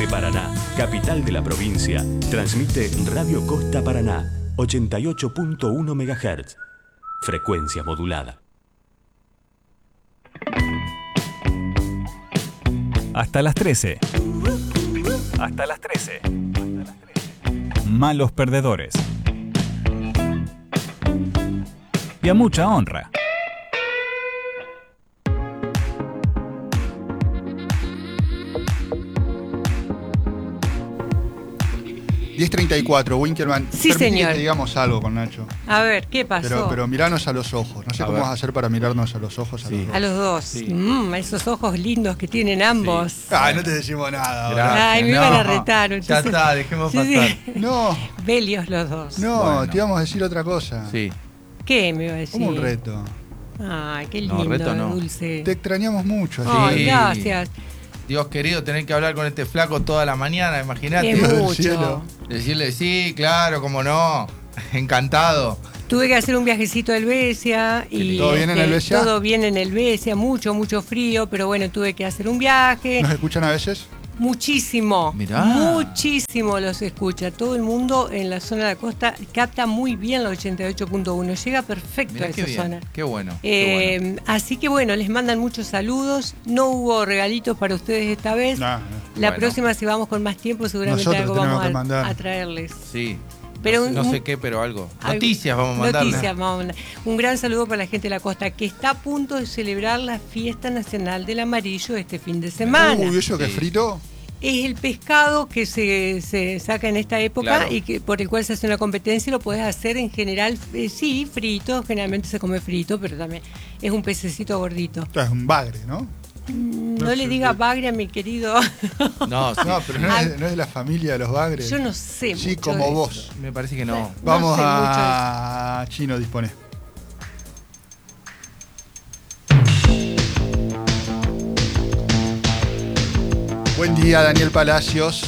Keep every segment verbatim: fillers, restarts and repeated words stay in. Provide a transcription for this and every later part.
De Paraná, capital de la provincia, transmite Radio Costa Paraná, ochenta y ocho punto uno megahertz, frecuencia modulada. Hasta las trece. Hasta las trece. Malos perdedores. Y a mucha honra. diez treinta y cuatro, Winkelmann. Sí, señor. Que te digamos algo con Nacho. A ver, ¿qué pasó? Pero, pero miranos a los ojos. No sé A cómo ver. vas a hacer para mirarnos a los ojos a Sí. los dos. A los dos. Sí. Mm, esos ojos lindos que tienen ambos. Sí. Ay, no te decimos nada ahora. Gracias. Ay, me No. iban a retar. Ya entonces- está, dejemos Sí, pasar. sí. No, Belios los dos. no, Bueno. te íbamos a decir otra cosa. Sí. ¿Qué me iba a decir? Como un reto. Ay, qué No, lindo, reto no. dulce. Te extrañamos mucho. así Ay, Sí. gracias. Dios querido, tener que hablar con este flaco toda la mañana, imagínate. Es del mucho. cielo. Decirle, sí, claro, cómo no. Encantado. Tuve que hacer un viajecito al Helvecia y ¿Todo bien en este, Helvecia? todo bien en Helvecia, mucho, mucho frío, pero bueno, tuve que hacer un viaje. ¿Nos escuchan a veces? Muchísimo, Mirá. muchísimo los escucha. Todo el mundo en la zona de la costa capta muy bien la ochenta y ocho punto uno, llega perfecto Mirá a qué esa bien. zona. Qué bueno. Eh, qué bueno. Así que bueno, les mandan muchos saludos. No hubo regalitos para ustedes esta vez. No, no. La Bueno. próxima, si vamos con más tiempo, seguramente Nosotros algo tenemos vamos que a, mandar. a traerles. Sí. Pero no, sé- no un- sé qué, pero algo. Algo- Noticias vamos a mandar. Noticias vamos a mandar. Un gran saludo para la gente de la costa que está a punto de celebrar la fiesta nacional del amarillo este fin de semana. Uy, ¿eso que Sí. frito? Es el pescado que se, se saca en esta época Claro. y que por el cual se hace una competencia y lo puedes hacer en general, eh, sí, frito, generalmente se come frito, pero también es un pececito gordito. Esto es un bagre, ¿no? No, No le sé, diga sí. bagre a mi querido. No, sí. No, pero no es, no es de la familia de los bagres. Yo no sé Sí, mucho como de vos. eso. Me parece que no. Vamos sé a Chino, dispone. Buen día, Daniel Palacios.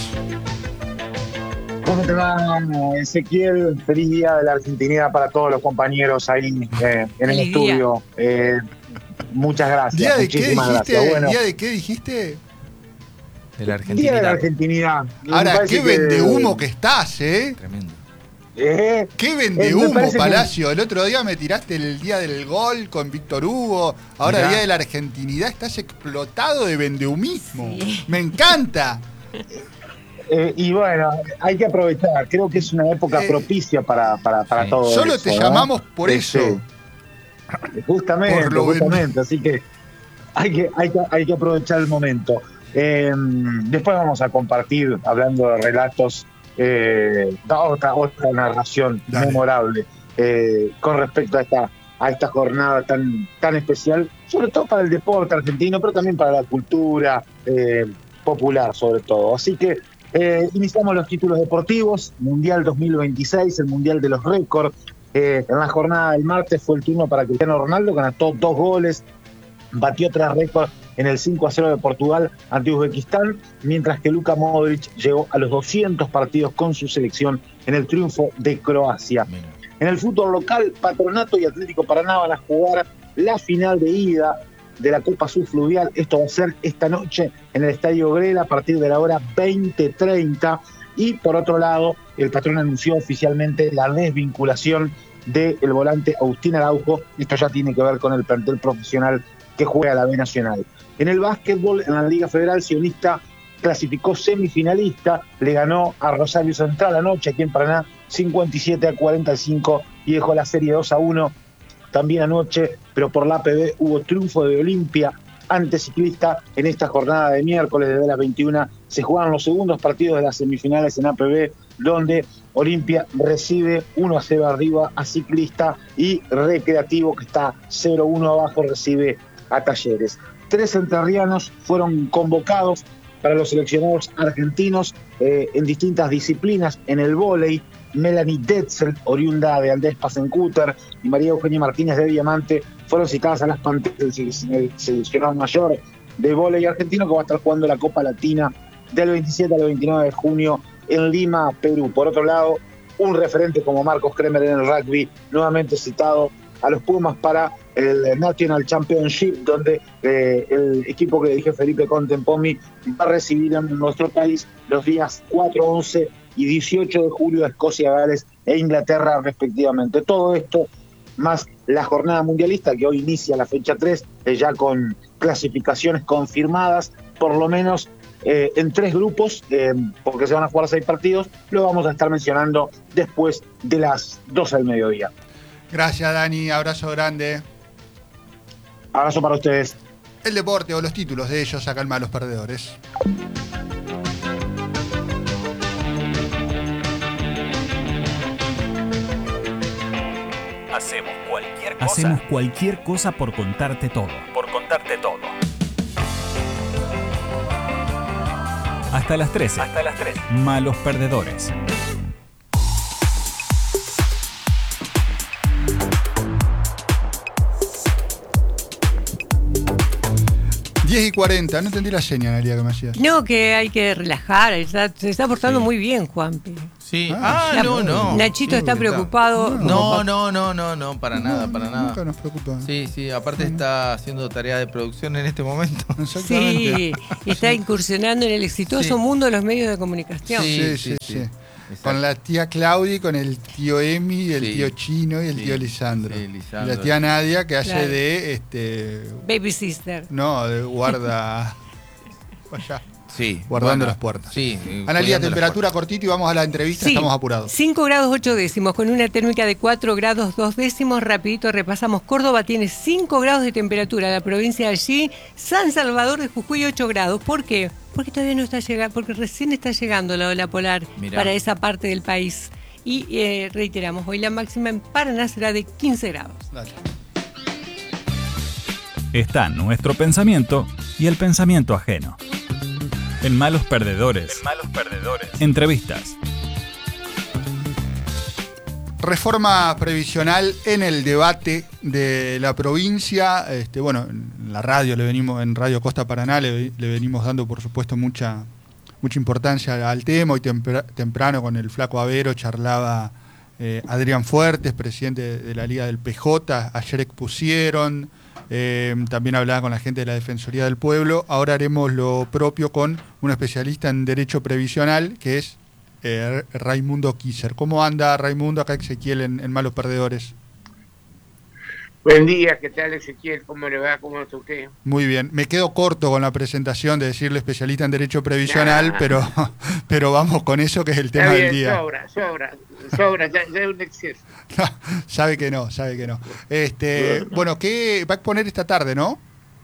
¿Cómo te va, Ezequiel? Feliz día de la Argentinidad para todos los compañeros ahí eh, en el Feliz estudio. Eh, muchas gracias. ¿Día de qué muchísimas dijiste? gracias. Bueno, ¿Día de qué dijiste? De la día de la Argentina. Argentinidad. Me Ahora, parece qué vende humo que estás, ¿eh? Tremendo. Eh, ¿Qué vende Eh, me humo, parece que- Palacio? El otro día me tiraste el día del gol con Víctor Hugo. Ahora, Mirá. el día de la Argentinidad, estás explotado de vendehumismo. Sí. Me encanta. eh, y bueno, hay que aprovechar. Creo que es una época Eh, propicia para, para, para sí. todo Solo eso, te ¿no? llamamos por Este, eso. Justamente, Por lo justamente. Así que hay que, hay que hay que aprovechar el momento. Eh, después vamos a compartir, hablando de relatos, eh, otra, otra narración Dale. memorable eh, con respecto a esta, a esta jornada tan, tan especial, sobre todo para el deporte argentino, pero también para la cultura eh, popular, sobre todo. Así que eh, iniciamos los títulos deportivos. Mundial dos mil veintiséis, el Mundial de los récords. Eh, en la jornada del martes fue el turno para Cristiano Ronaldo, que anotó dos goles, batió tres récords en el cinco a cero de Portugal ante Uzbekistán, mientras que Luka Modric llegó a los doscientos partidos con su selección en el triunfo de Croacia. Mira. En el fútbol local, Patronato y Atlético Paraná van a jugar la final de ida de la Copa Subfluvial. Esto va a ser esta noche en el Estadio Grela a partir de la hora veinte treinta. Y por otro lado, el Patrón anunció oficialmente la desvinculación del volante Agustín Araujo. Esto ya tiene que ver con el plantel profesional que juega la B Nacional. En el básquetbol, en la Liga Federal Sionista, clasificó semifinalista, le ganó a Rosario Central anoche aquí en Paraná cincuenta y siete a cuarenta y cinco y dejó la serie dos a uno también anoche, pero por la A P B hubo triunfo de Olimpia ante Ciclista en esta jornada de miércoles desde las veintiuna. Se jugaron los segundos partidos de las semifinales en A P B, donde Olimpia recibe uno a cero arriba a Ciclista y Recreativo, que está cero uno abajo, recibe a Talleres. Tres entrerrianos fueron convocados para los seleccionados argentinos eh, en distintas disciplinas. En el vóley, Melanie Detzel, oriunda de Aldés Pacencúter, y María Eugenia Martínez de Diamante fueron citadas a las panteras del seleccionado mayor de vóley argentino, que va a estar jugando la Copa Latina del veintisiete al veintinueve de junio en Lima, Perú. Por otro lado, un referente como Marcos Kremer en el rugby, nuevamente citado a los Pumas para el National Championship, donde eh, el equipo que dirige Felipe Contempomi va a recibir en nuestro país los días cuatro, once y dieciocho de julio a Escocia, Gales e Inglaterra respectivamente. Todo esto más la jornada mundialista que hoy inicia la fecha tres, eh, ya con clasificaciones confirmadas, por lo menos eh, en tres grupos, eh, porque se van a jugar seis partidos, lo vamos a estar mencionando después de las doce del mediodía. Gracias, Dani, abrazo grande. Abrazo para ustedes. El deporte o los títulos de ellos sacan malos perdedores. Hacemos cualquier cosa. Hacemos cualquier cosa por contarte todo. Por contarte todo. Hasta las trece. Hasta las tres. Malos perdedores. diez y cuarenta, no entendí la seña, Analia, que me hacías. No, que hay que relajar, está- se está portando Sí. muy bien, Juanpi. Sí. Ah, Ah, La- no, no. Nachito está preocupado. No, no, no, no, no, para nada, para nada. Nunca nos preocupa. Sí, sí, aparte está haciendo tarea de producción en este momento. Exactamente. Sí, está incursionando en el exitoso Sí. mundo de los medios de comunicación. Sí, sí, sí. Con la tía Claudia, con el tío Emi, el Sí. tío Chino y el Sí. tío Lisandro. Sí, Lisandro. Y la tía Nadia, que hace Claro. de, este, Baby Sister. no, de guarda, allá, Sí. guardando bueno, las puertas. Sí. eh, Analia, cuidando las temperatura puertas. cortito y vamos a la entrevista, Sí, estamos apurados. cinco grados ocho décimos, con una térmica de cuatro grados dos décimos. Rapidito repasamos. Córdoba tiene cinco grados de temperatura, la provincia de allí. San Salvador de Jujuy ocho grados. ¿Por qué? Porque todavía no está llegando, porque recién está llegando la ola polar Mirá. para esa parte del país. Y eh, reiteramos, hoy la máxima en Paraná será de quince grados. Dale. Está nuestro pensamiento y el pensamiento ajeno. En Malos Perdedores. Malos perdedores. Entrevistas. Reforma previsional en el debate de la provincia. Este, bueno, en la radio le venimos, en Radio Costa Paraná le, le venimos dando, por supuesto, mucha, mucha importancia al tema. Hoy tempra- temprano con el Flaco Avero charlaba eh, Adrián Fuertes, presidente de, de la Liga del P J. Ayer expusieron, eh, también hablaba con la gente de la Defensoría del Pueblo. Ahora haremos lo propio con un especialista en Derecho Previsional, que es Eh, Raimundo Kisser. ¿Cómo anda Raimundo? Acá Ezequiel en, en Malos Perdedores. Buen día, ¿qué tal Ezequiel? ¿Cómo le va? ¿Cómo está usted? Muy bien. Me quedo corto con la presentación de decirle especialista en Derecho Previsional, Nah. pero, pero vamos con eso que es el tema Está del bien, día. sobra, sobra, sobra, ya, ya es un exceso. No, sabe que no, sabe que no. Este, bueno, ¿qué va a exponer esta tarde, no?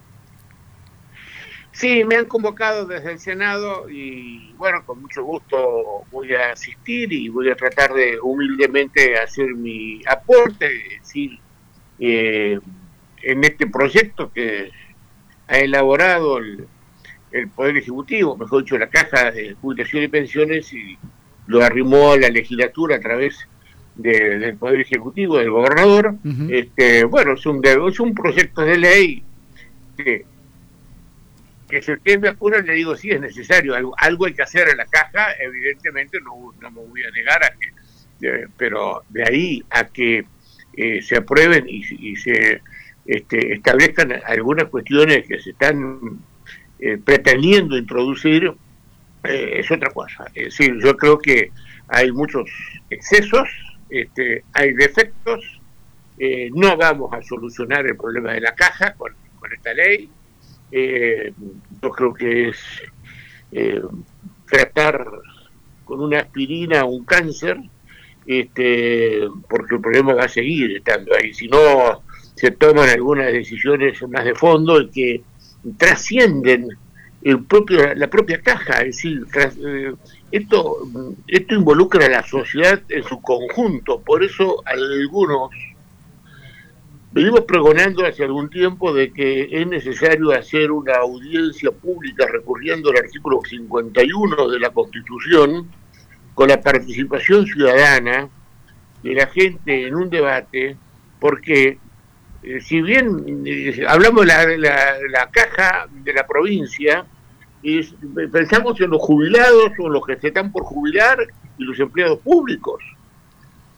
Sí, me han convocado desde el Senado y bueno, con mucho gusto voy a asistir y voy a tratar de humildemente hacer mi aporte, es decir, eh, en este proyecto que ha elaborado el, el Poder Ejecutivo, mejor dicho, la Caja de Jubilación y Pensiones, y lo arrimó a la legislatura a través de, del Poder Ejecutivo, del gobernador. Uh-huh. este Bueno, es un, de- es un proyecto de ley que que si usted me apura, le digo, sí, es necesario, algo, algo hay que hacer en la caja, evidentemente no, no me voy a negar a que, eh, pero de ahí a que eh, se aprueben y, y se este, establezcan algunas cuestiones que se están eh, pretendiendo introducir, eh, es otra cosa. Es decir, yo creo que hay muchos excesos, este, hay defectos, eh, no vamos a solucionar el problema de la caja con, con esta ley. Eh, yo creo que es eh, tratar con una aspirina un cáncer, este, porque el problema va a seguir estando ahí. Si no se toman algunas decisiones más de fondo y que trascienden el propio, la propia caja, es decir, tras, eh, esto, esto involucra a la sociedad en su conjunto. Por eso algunos venimos pregonando hace algún tiempo de que es necesario hacer una audiencia pública recurriendo al artículo cincuenta y uno de la Constitución, con la participación ciudadana de la gente en un debate, porque eh, si bien eh, hablamos de la, de la, de la caja de la provincia, es, pensamos en los jubilados o en los que se están por jubilar y los empleados públicos.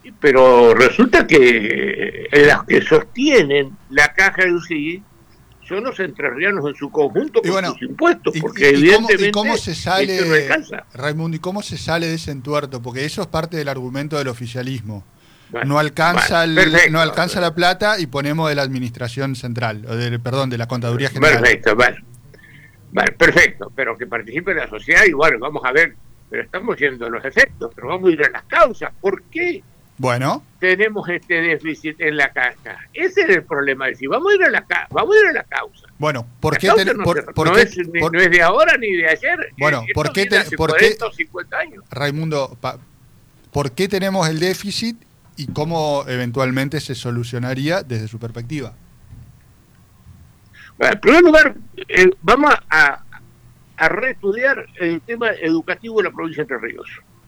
pero resulta que eh, las que sostienen la caja de U C I son los entrerrianos en su conjunto con bueno, sus impuestos, y, porque y, evidentemente y cómo, y cómo se sale, esto no alcanza. Raimundo, ¿y cómo se sale de ese entuerto? Porque eso es parte del argumento del oficialismo. Vale, no alcanza, vale, el, perfecto, no alcanza vale. la plata y ponemos de la administración central, o de, perdón, de la Contaduría General. Perfecto, vale. Vale, perfecto, pero que participe la sociedad y bueno, vamos a ver, pero estamos yendo a los efectos, pero vamos a ir a las causas. ¿Por qué Bueno, tenemos este déficit en la caja? Ese es el problema, es decir, vamos a ir a la, ca vamos a, ir a la causa. bueno, ¿por La qué, causa ten- no, por, se- por no qué- es, ni- por- no es de ahora ni de ayer. Bueno, Esto ¿por qué viene te- hace por qué- cuarenta o cincuenta años. Raimundo, pa- ¿por qué tenemos el déficit y cómo eventualmente se solucionaría desde su perspectiva? Bueno, en primer lugar, eh, vamos a, a reestudiar el tema educativo de la provincia de Entre Ríos.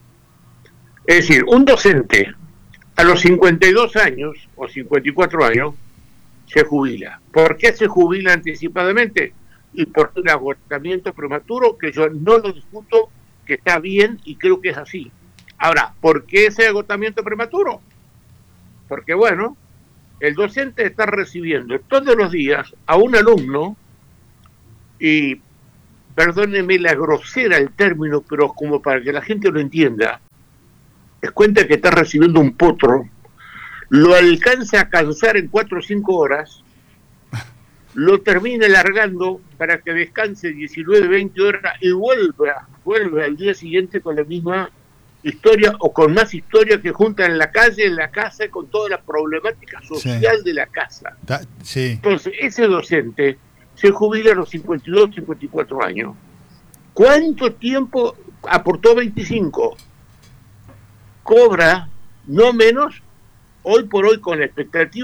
Es decir, un docente a los cincuenta y dos años o cincuenta y cuatro años se jubila. ¿Por qué se jubila anticipadamente? Y por un agotamiento prematuro, que yo no lo discuto, que está bien y creo que es así. Ahora, ¿por qué ese agotamiento prematuro? Porque bueno, el docente está recibiendo todos los días a un alumno, y perdónenme la grosera el término, pero como para que la gente lo entienda, es cuenta que está recibiendo un potro, lo alcanza a cansar en cuatro o cinco horas, lo termina largando para que descanse diecinueve, veinte horas y vuelve, vuelve al día siguiente con la misma historia o con más historia que junta en la calle, en la casa, con toda la problemática social Sí. de la casa. Ta- Sí, Entonces, ese docente se jubila a los cincuenta y dos, cincuenta y cuatro años. ¿Cuánto tiempo aportó? veinticinco. Cobra no menos, hoy por hoy, con la expectativa